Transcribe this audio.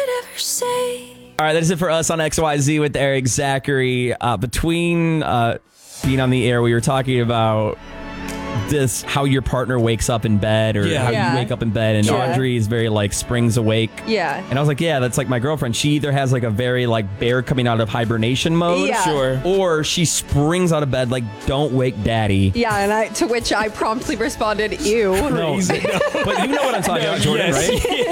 ever say. All right, that is it for us on XYZ with Eric Zachary. Between being on the air, we were talking about this, how your partner wakes up in bed or how you wake up in bed. And Audrey is very like springs awake. Yeah. And I was like, yeah, that's like my girlfriend. She either has like a very like bear coming out of hibernation mode. Yeah. Sure. Or she springs out of bed like, don't wake daddy. Yeah, and to which I promptly responded, ew. No, but you know what I'm talking about, Jordan, Yes. right?